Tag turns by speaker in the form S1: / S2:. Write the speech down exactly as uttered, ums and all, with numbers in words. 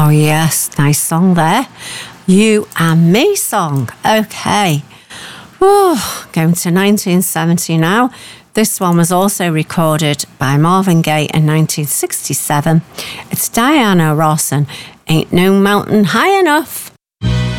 S1: Oh, yes. Nice song there. You and Me song. Okay. Whew. Going to nineteen seventy now. This one was also recorded by Marvin Gaye in nineteen sixty-seven. It's Diana Ross and Ain't No Mountain High Enough.